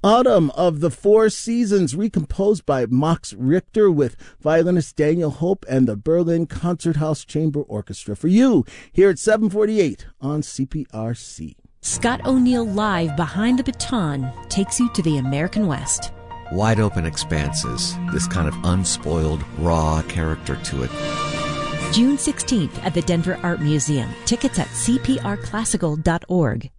Autumn of the Four Seasons, recomposed by Max Richter with violinist Daniel Hope and the Berlin Concerthaus Chamber Orchestra. For you, here at 748 on CPRC. Scott O'Neill Live Behind the Baton takes you to the American West. Wide open expanses, this kind of unspoiled, raw character to it. June 16th at the Denver Art Museum. Tickets at cprclassical.org.